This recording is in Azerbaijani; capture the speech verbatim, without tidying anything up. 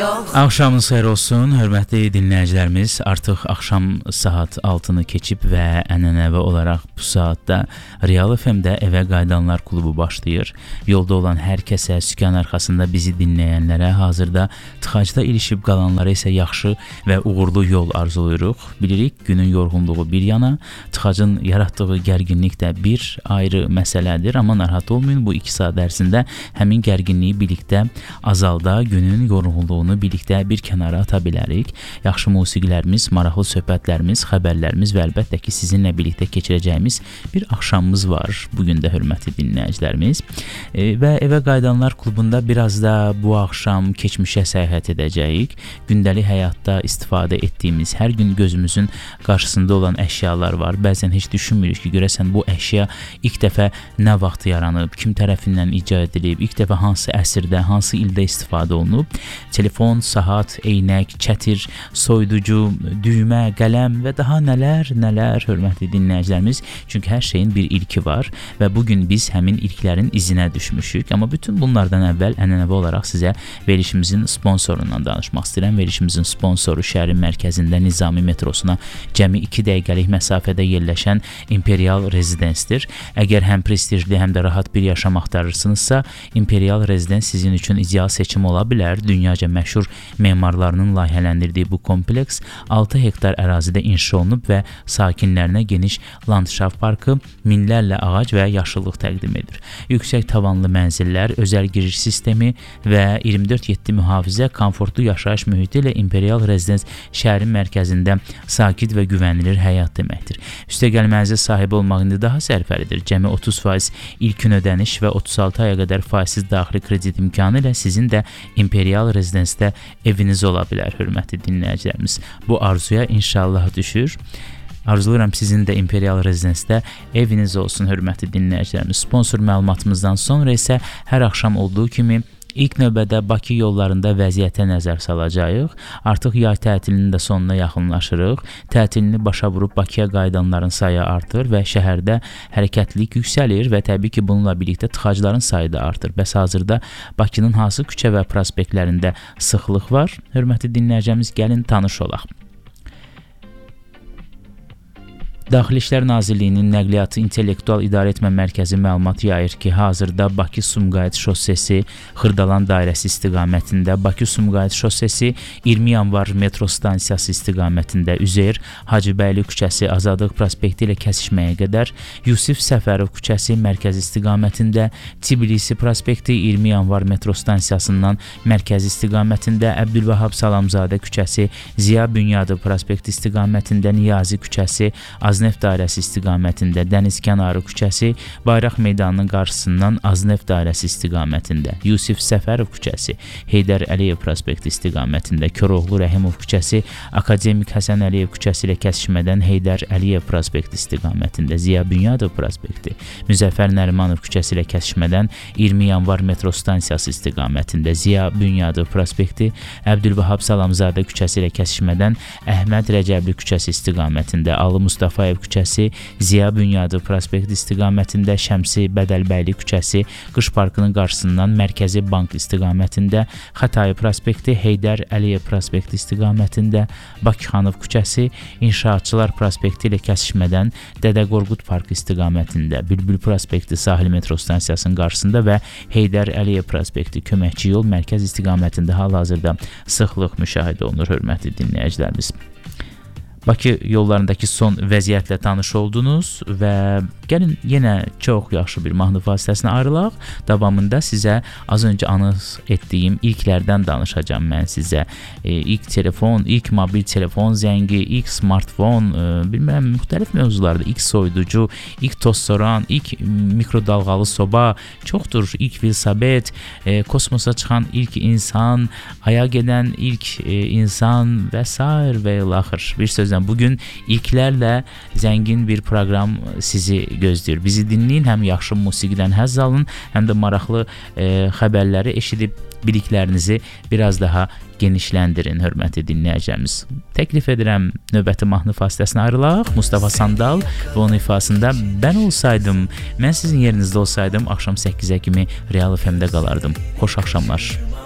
yox. Axşamınız xeyir olsun, hörmətli dinləyicilərimiz. Artıq axşam saat altını keçib və ənənəvi olaraq bu saatda Real F M-də Evə Qayıdanlar klubu başlayır. Yolda olan hər kəsə, sükan arxasında bizi dinləyənlərə, hazırda tıxacda ilişib qalanlara isə yaxşı və uğurlu yol arzulayırıq. Bilirik, günün yorğunluğu bir yana, tıxacın yaratdığı gərginlik də bir ayrı məsələdir, amma narahat olmayın, bu iki saat ərzində həmin gərginliyi birlikdə azalda, günün yorğunluğunu birlikdə bir kənara ata bilərik. Yaxşı musiqilərimiz, maraqlı söhbətlərimiz, xəbərlərimiz və əlbəttə ki, sizinlə birlikdə keçirəcəyimiz bir axşamımız var. Bugün də hörmətli dinləyicilərimiz. E, və Evə Qayıdanlar klubunda biraz da bu axşam keçmişə səyahət edəcəyik. Gündəlik həyatda istifadə etdiyimiz, hər gün gözümüzün qarşısında olan əşyalar var. Bəzən heç düşünmürük ki, görəsən bu əşya ilk dəfə nə vaxt yaranıb, kim tərəfindən icad edilib, ilk dəfə hansı əsrdə, hansı ildə istifadə olunub. Telefon, saat, eynək, çətir, soyuducu, düymə, qələm və daha nələr, nələr hörmətli dinləyicilərimiz. Çünki hər şeyin bir ilki var və bugün biz həmin ilklərin izinə düşmüşük. Amma bütün bunlardan əvvəl ənənəvi olaraq sizə verilişimizin sponsorundan danışmaq istəyirəm. Verilişimizin sponsoru şəhərin mərkəzində Nizami metrosuna cəmi iki dəqiqəlik məsafədə yerləşən Imperial Residence-dir. Əgər həm prestijli, həm də rahat bir yaşam axtarırsınızsa, Imperial Residence sizin üçün ideal seçim ola bilər. Dünyaca məşhur memarlarının layihələndirdiyi bu kompleks altı hektar ərazidə inşa olunub və sakinlərinə geniş landşaft parkı, minlərlə ağac və yaşıllıq təqdim edir. Yüksək tavanlı mənzillər, özəl giriş sistemi və iyirmi dörd yeddi mühafizə, komfortlu yaşayış mühiti ilə Imperial Residence şəhərin mərkəzində sakit və güvənilir həyat deməkdir. Üstəgəl mənzil sahibi olmaq indi daha sərfəlidir. Cəmi otuz faiz ilkin ödəniş və otuz altı aya qədər faizsiz daxili kredit imkanı ilə sizin də Imperial Residence-də eviniz ola bilər, hörmətli dinləyicilərimiz. Bu arzuya inşallah düşür. Arzulayıram sizin də Imperial Residence-də eviniz olsun, hörmətli dinləyicilərimiz. Sponsor məlumatımızdan sonra isə hər axşam olduğu kimi İlk növbədə Bakı yollarında vəziyyətə nəzər salacağıq. Artıq yay tətilinin də sonuna yaxınlaşırıq. Tətilini başa vurub Bakıya qayıdanların sayı artır və şəhərdə hərəkətlilik yüksəlir və təbii ki, bununla birlikdə tıxacların sayı da artır. Bəs hazırda Bakının hansı küçə və prospektlərində sıxlıq var? Hörmətli dinləyicimiz, gəlin tanış olaq. Daxili İşlər Nazirliyinin Nəqliyyatı İntellektual İdarəetmə Mərkəzi məlumat yayır ki, hazırda Bakı-Sumqayıt şossesi Xırdalan dairəsi istiqamətində, Bakı-Sumqayıt şossesi iyirmi yanvar metro stansiyası istiqamətində Üzeyir Hacıbəyli küçəsi Azadlıq prospekti ilə kəsişməyə qədər, Yusif Səfərov küçəsi mərkəz istiqamətində, Tbilisi prospekti iyirmi yanvar metro stansiyasından mərkəz istiqamətində, Əbdülvahab Salamzadə küçəsi Ziya Bünyadov prospekti istiqamətində, Niyazi küçəsi Azneft dairəsi istiqamətində, Dəniz kənarı küçəsi Bayraq meydanının qarşısından Azneft dairəsi istiqamətində, Yusif Səfərov küçəsi Heydər Əliyev prospekti istiqamətində, Koroğlu Rəhimov küçəsi Akademik Həsən Əliyev küçəsi ilə kəsişmədən Heydər Əliyev prospekti istiqamətində, Ziya Bünyadov prospekti Müzəffər Nərimanov küçəsi ilə kəsişmədən iyirmi yanvar metro stansiyası istiqamətində, Ziya Bünyadov prospekti Əbdülvahab Salamzadə küçəsi ilə kəsişmədən Əhməd Rəcəbli küçəsi istiqamətində, Ali Mustafa küçəsi, Ziya Bünyadov prospekti istiqamətində, Şəmsi Bədəlbəyli küçəsi, Qış parkının qarşısından Mərkəzi Bank istiqamətində, Xətai prospekti, Heydər Əliyev prospekti istiqamətində, Bakıxanov küçəsi, İnşaatçılar prospekti ilə kəsişmədən Dədə Qorqud parkı istiqamətində, Bülbül prospekti sahil metro stansiyasının qarşısında və Heydər Əliyev prospekti köməkçi yol mərkəz istiqamətində hal-hazırda sıxlıq müşahidə olunur, hörmətli dinləyicilərimiz. Bakı yollarındakı son vəziyyətlə tanış oldunuz və gəlin yenə çox yaxşı bir mahnı vasitəsinə ayrılaq. Davamında sizə az öncə anons etdiyim ilklərdən danışacağım mən sizə. E, ilk telefon, ilk mobil telefon zəngi, ilk smartfon, e, bilmirəm, müxtəlif mövzularda, ilk soyuducu, ilk tozsoran, ilk mikrodalğalı soba, çoxdur, ilk velosiped, e, kosmosa çıxan ilk insan, aya gedən ilk e, insan və s. və ilaxır. Bir söz bugün ilklərlə zəngin bir proqram sizi gözləyir. Bizi dinləyin, həm yaxşı musiqidən həzz alın, həm də maraqlı e, xəbərləri eşidib biliklərinizi biraz daha genişləndirin, hörmətli dinləyicilərimiz. Təklif edirəm növbəti mahnı vasitəsinə ayrılaq. Mustafa Sandal və onun ifasında mən olsaydım, mən sizin yerinizdə olsaydım, axşam səkkizə kimi Real F M-də qalardım. Xoş axşamlar.